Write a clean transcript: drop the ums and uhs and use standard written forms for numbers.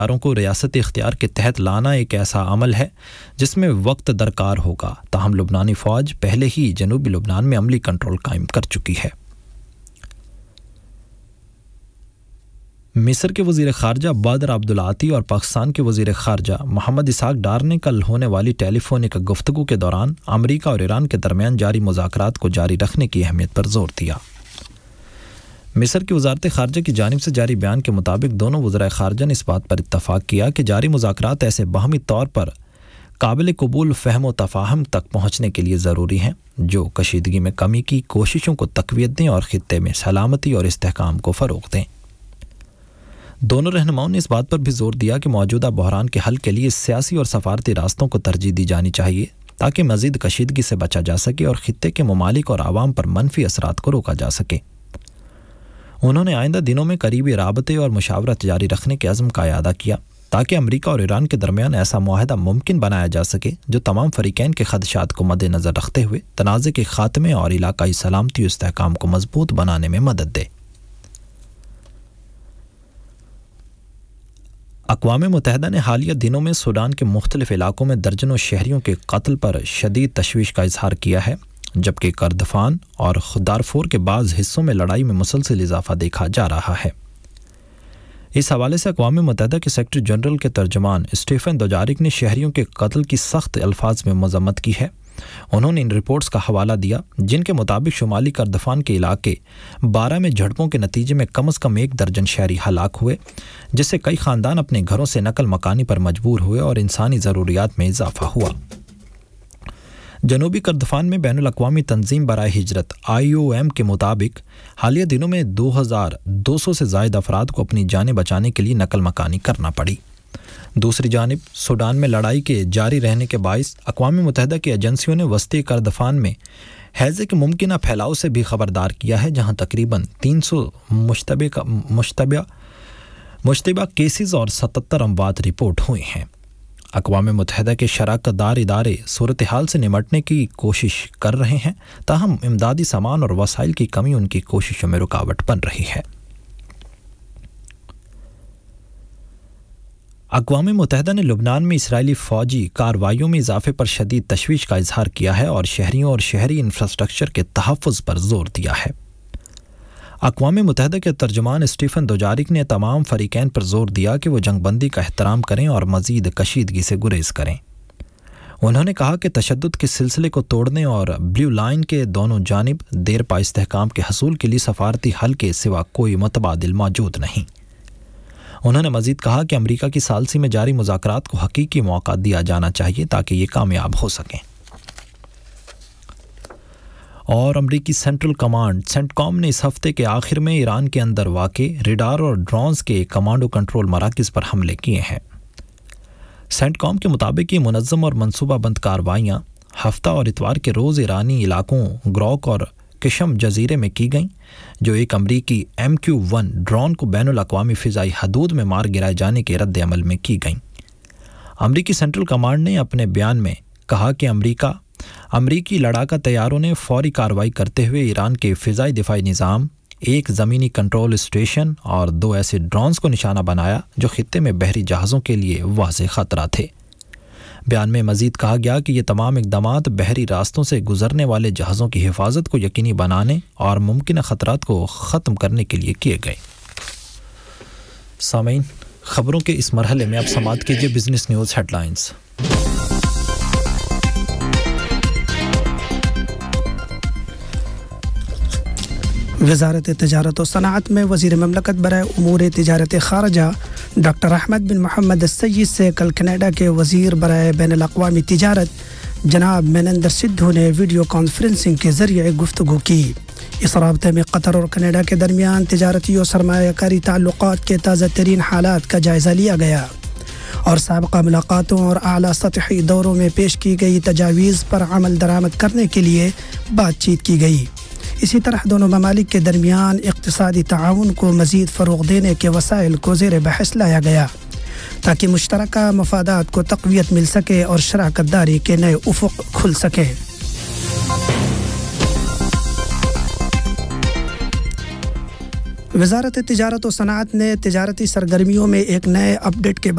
اداروں کو ریاستی اختیار کے تحت لانا ایک ایسا عمل ہے جس میں وقت درکار ہوگا، تاہم لبنانی فوج پہلے ہی جنوبی لبنان میں عملی کنٹرول قائم کر چکی ہے۔ مصر کے وزیر خارجہ بدر عبدالعاطی اور پاکستان کے وزیر خارجہ محمد اسحاق ڈار نے کل ہونے والی ٹیلی فونک گفتگو کے دوران امریکہ اور ایران کے درمیان جاری مذاکرات کو جاری رکھنے کی اہمیت پر زور دیا۔ مصر کی وزارت خارجہ کی جانب سے جاری بیان کے مطابق دونوں وزرائے خارجہ نے اس بات پر اتفاق کیا کہ جاری مذاکرات ایسے باہمی طور پر قابل قبول فہم و تفاہم تک پہنچنے کے لیے ضروری ہیں جو کشیدگی میں کمی کی کوششوں کو تقویت دیں اور خطے میں سلامتی اور استحکام کو فروغ دیں۔ دونوں رہنماؤں نے اس بات پر بھی زور دیا کہ موجودہ بحران کے حل کے لیے سیاسی اور سفارتی راستوں کو ترجیح دی جانی چاہیے تاکہ مزید کشیدگی سے بچا جا سکے اور خطے کے ممالک اور عوام پر منفی اثرات کو روکا جا سکے۔ انہوں نے آئندہ دنوں میں قریبی رابطے اور مشاورت جاری رکھنے کے عزم کا اعادہ کیا تاکہ امریکہ اور ایران کے درمیان ایسا معاہدہ ممکن بنایا جا سکے جو تمام فریقین کے خدشات کو مد نظر رکھتے ہوئے تنازع کے خاتمے اور علاقائی سلامتی و استحکام کو مضبوط بنانے میں مدد دے۔ اقوام متحدہ نے حالیہ دنوں میں سوڈان کے مختلف علاقوں میں درجنوں شہریوں کے قتل پر شدید تشویش کا اظہار کیا ہے، جبکہ کردفان اور دارفور کے بعض حصوں میں لڑائی میں مسلسل اضافہ دیکھا جا رہا ہے۔ اس حوالے سے اقوام متحدہ کے سیکرٹری جنرل کے ترجمان اسٹیفن دوجارک نے شہریوں کے قتل کی سخت الفاظ میں مذمت کی ہے۔ انہوں نے ان رپورٹس کا حوالہ دیا جن کے مطابق شمالی کردفان کے علاقے 12 میں جھڑپوں کے نتیجے میں کم از کم 1 درجن شہری ہلاک ہوئے، جس سے کئی خاندان اپنے گھروں سے نقل مکانی پر مجبور ہوئے اور انسانی ضروریات میں اضافہ ہوا۔ جنوبی کردفان میں بین الاقوامی تنظیم برائے ہجرت IOM کے مطابق حالیہ دنوں میں 2200 سے زائد افراد کو اپنی جانیں بچانے کے لیے نقل مکانی کرنا پڑی۔ دوسری جانب سوڈان میں لڑائی کے جاری رہنے کے باعث اقوام متحدہ کی ایجنسیوں نے وسطی کردفان میں ہیضے کے ممکنہ پھیلاؤ سے بھی خبردار کیا ہے، جہاں تقریباً 300 مشتبہ کیسز اور 77 اموات رپورٹ ہوئے ہیں۔ اقوام متحدہ کے شراکت دار ادارے صورتحال سے نمٹنے کی کوشش کر رہے ہیں، تاہم امدادی سامان اور وسائل کی کمی ان کی کوششوں میں رکاوٹ بن رہی ہے۔ اقوام متحدہ نے لبنان میں اسرائیلی فوجی کارروائیوں میں اضافے پر شدید تشویش کا اظہار کیا ہے اور شہریوں اور شہری انفراسٹرکچر کے تحفظ پر زور دیا ہے۔ اقوام متحدہ کے ترجمان اسٹیفن دوجارک نے تمام فریقین پر زور دیا کہ وہ جنگ بندی کا احترام کریں اور مزید کشیدگی سے گریز کریں۔ انہوں نے کہا کہ تشدد کے سلسلے کو توڑنے اور بلیو لائن کے دونوں جانب دیر پا استحکام کے حصول کے لیے سفارتی حل کے سوا کوئی متبادل موجود نہیں۔ انہوں نے مزید کہا کہ امریکہ کی ثالثی میں جاری مذاکرات کو حقیقی موقع دیا جانا چاہیے تاکہ یہ کامیاب ہو سکیں۔ اور امریکی سینٹرل کمانڈ سینٹ کام نے اس ہفتے کے آخر میں ایران کے اندر واقع ریڈار اور ڈرونز کے کمانڈو کنٹرول مراکز پر حملے کیے ہیں۔ سینٹ کام کے مطابق یہ منظم اور منصوبہ بند کارروائیاں ہفتہ اور اتوار کے روز ایرانی علاقوں گروک اور کشم جزیرے میں کی گئیں، جو ایک امریکی MQ-1 ڈرون کو بین الاقوامی فضائی حدود میں مار گرائے جانے کے رد عمل میں کی گئیں۔ امریکی سینٹرل کمانڈ نے اپنے بیان میں کہا کہ امریکی لڑاکا طیاروں نے فوری کارروائی کرتے ہوئے ایران کے فضائی دفاعی نظام، ایک زمینی کنٹرول اسٹیشن اور 2 ایسے ڈرونز کو نشانہ بنایا جو خطے میں بحری جہازوں کے لیے واضح خطرہ تھے۔ بیان میں مزید کہا گیا کہ یہ تمام اقدامات بحری راستوں سے گزرنے والے جہازوں کی حفاظت کو یقینی بنانے اور ممکنہ خطرات کو ختم کرنے کے لیے کیے گئے۔ سامعین، خبروں کے اس مرحلے میں اب سماعت کیجیے بزنس نیوز ہیڈ لائنز۔ وزارت تجارت و صنعت میں وزیر مملکت برائے امور تجارت خارجہ ڈاکٹر احمد بن محمد السید سے کل کینیڈا کے وزیر برائے بین الاقوامی تجارت جناب مینندر سدھو نے ویڈیو کانفرنسنگ کے ذریعے گفتگو کی۔ اس رابطے میں قطر اور کینیڈا کے درمیان تجارتی اور سرمایہ کاری تعلقات کے تازہ ترین حالات کا جائزہ لیا گیا اور سابقہ ملاقاتوں اور اعلیٰ سطحی دوروں میں پیش کی گئی تجاویز پر عمل درآمد کرنے کے لیے بات چیت کی گئی۔ اسی طرح دونوں ممالک کے درمیان اقتصادی تعاون کو مزید فروغ دینے کے وسائل کو زیر بحث لایا گیا تاکہ مشترکہ مفادات کو تقویت مل سکے اور شراکت داری کے نئے افق کھل سکے۔ وزارت تجارت و صنعت نے تجارتی سرگرمیوں میں ایک نئے اپ ڈیٹ کے